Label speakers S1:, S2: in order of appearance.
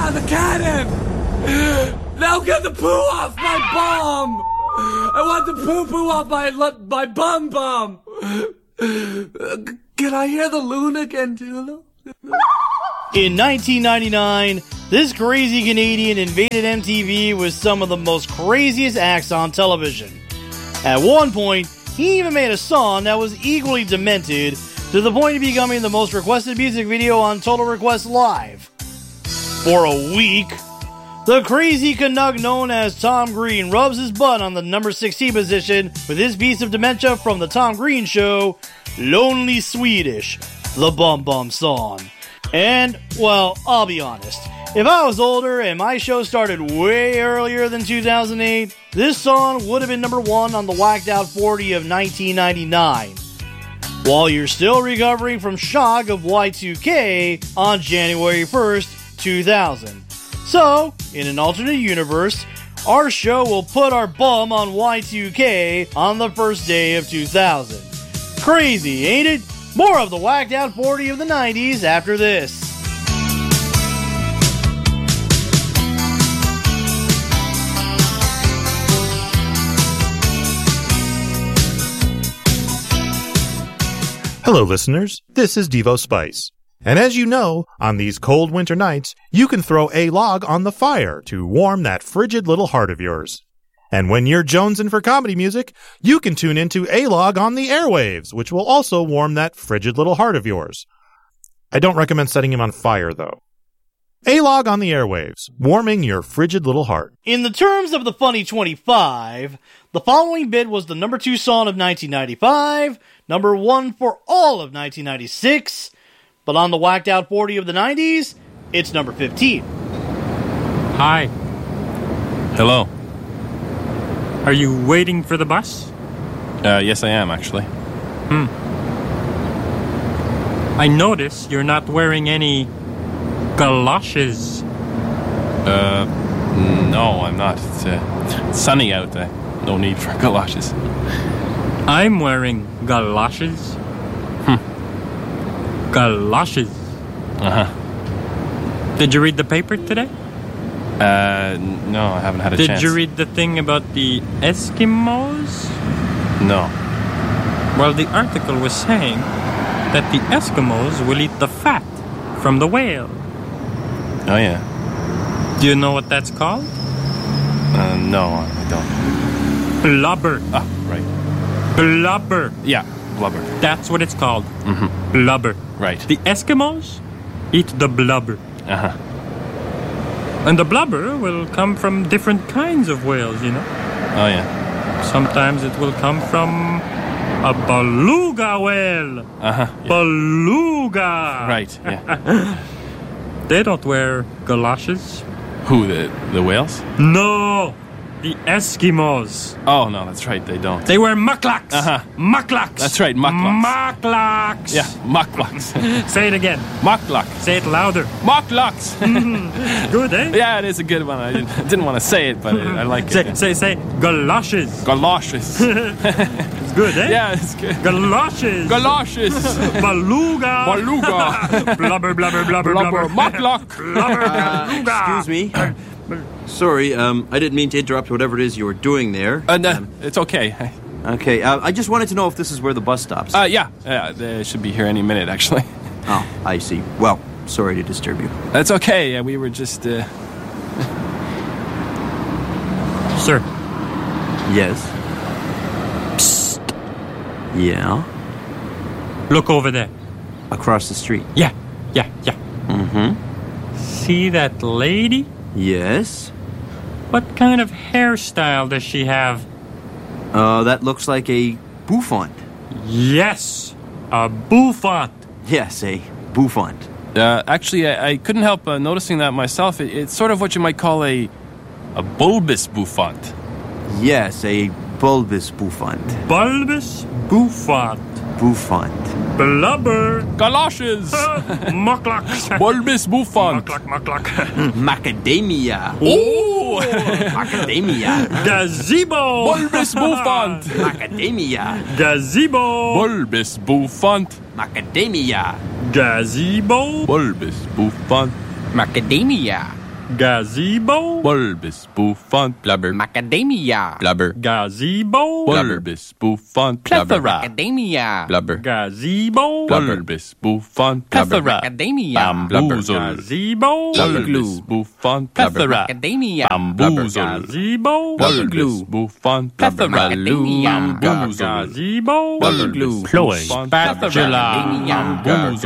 S1: on the cannon! Now get the poo off my bum! I want the poo-poo off my bum! Can I hear the loon again, too?
S2: In 1999, this crazy Canadian invaded MTV with some of the most craziest acts on television. At one point, he even made a song that was equally demented, to the point of becoming the most requested music video on Total Request Live. For a week, the crazy Canuck known as Tom Green rubs his butt on the number 16 position with his piece of dementia from The Tom Green Show, Lonely Swedish, the Bum Bum song. And, well, I'll be honest, if I was older and my show started way earlier than 2008, this song would have been number 1 on the Whacked Out 40 of 1999. While you're still recovering from shock of Y2K on January 1st, 2000. So, in an alternate universe, our show will put our bum on Y2K on the first day of 2000. Crazy, ain't it? More of the Whacked Out 40 of the 90s after this.
S3: Hello, listeners. This is Devo Spice. And as you know, on these cold winter nights, you can throw a log on the fire to warm that frigid little heart of yours. And when you're jonesing for comedy music, you can tune into A-Log on the airwaves, which will also warm that frigid little heart of yours. I don't recommend setting him on fire, though. A-Log on the airwaves, warming your frigid little heart.
S2: In the terms of the Funny 25, the following bit was the number 2 song of 1995, number 1 for all of 1996, but on the Whacked Out 40 of the 90s, it's number 15.
S4: Hi.
S5: Hello.
S4: Are you waiting for the bus?
S5: Yes, I am, actually.
S4: I notice you're not wearing any galoshes.
S5: No, I'm not. It's sunny out. No need for galoshes.
S4: I'm wearing galoshes. Galoshes.
S5: Uh-huh.
S4: Did you read the paper today?
S5: No, I haven't had a chance.
S4: Did you read the thing about the Eskimos?
S5: No.
S4: Well, the article was saying that the Eskimos will eat the fat from the whale.
S5: Oh, yeah.
S4: Do you know what that's called?
S5: No, I don't.
S4: Blubber.
S5: Ah, right.
S4: Blubber.
S5: Yeah, blubber.
S4: That's what it's called.
S5: Mm-hmm.
S4: Blubber.
S5: Right.
S4: The Eskimos eat the blubber.
S5: Uh-huh.
S4: And the blubber will come from different kinds of whales, you know?
S5: Oh, yeah.
S4: Sometimes it will come from a beluga whale.
S5: Uh-huh. Yeah.
S4: Beluga.
S5: Right, yeah.
S4: They don't wear galoshes.
S5: Who, the whales?
S4: No, the Eskimos.
S5: Oh, no, that's right, they don't.
S4: They wear mucklucks.
S5: Uh-huh.
S4: Mucklucks.
S5: That's right, mucklucks.
S4: Mucklucks.
S5: Yeah, mucklucks.
S4: Say it again.
S5: Muckluck.
S4: Say it louder.
S5: Mucklucks.
S4: Good, eh?
S5: Yeah, it is a good one. I didn't want to say it, but I like it.
S4: Say galoshes.
S5: Galoshes.
S4: It's good, eh?
S5: Yeah, it's good.
S4: Galoshes.
S5: Galoshes.
S4: Beluga.
S5: Beluga.
S4: Blubber, blubber, blubber, blubber.
S5: Muckluck.
S4: Blubber, beluga.
S6: Excuse me. Sorry, I didn't mean to interrupt whatever it is you were doing there.
S5: It's okay.
S6: Okay, I just wanted to know if this is where the bus stops.
S5: Yeah, they should be here any minute, actually.
S6: Oh, I see. Well, sorry to disturb you.
S5: That's okay. Yeah, we were just,
S4: Sir.
S6: Yes? Psst. Yeah?
S4: Look over there.
S6: Across the street?
S4: Yeah.
S6: Mm-hmm.
S4: See that lady?
S6: Yes?
S4: What kind of hairstyle does she have?
S6: That looks like a bouffant.
S4: Yes, a bouffant.
S6: Yes, a bouffant.
S5: Actually, I couldn't help noticing that myself. It's sort of what you might call a bulbous bouffant.
S6: Yes, a bulbous bouffant.
S4: Bulbous bouffant.
S6: Bouffant.
S4: Blubber.
S5: Galoshes.
S4: Mucklucks.
S5: Bulbous bouffant.
S4: Muckluck.
S6: Macadamia.
S5: Oh!
S6: Macadamia.
S4: Gazebo.
S5: Bulbous bouffant.
S6: Macadamia.
S4: Gazebo.
S5: Bulbous bouffant.
S6: Macadamia.
S4: Gazebo.
S5: Bulbous bouffant.
S6: Macadamia.
S4: Gazebo.
S5: Bulbous bouffant.
S4: Blubber.
S7: Macadamia.
S4: Blubber. Gazebo.
S5: Bulbous bouffant.
S4: Plethora.
S7: Macadamia.
S4: Blubber. Gazebo.
S5: Bulbous bouffant.
S4: Plethora.
S7: Macadamia.
S5: Bamboozle.
S4: Gazebo.
S5: Bulbous bouffant.
S4: Plethora.
S7: Macadamia.
S5: Bamboozle.
S4: Gazebo.
S5: Bulbous bouffant.
S4: Plethora.
S7: Macadamia.
S5: Bamboozle.
S4: Gazebo.
S5: Bulbous
S2: Chloe.
S5: bouffant.
S4: Plethora.
S7: Macadamia.
S5: Bamboozle.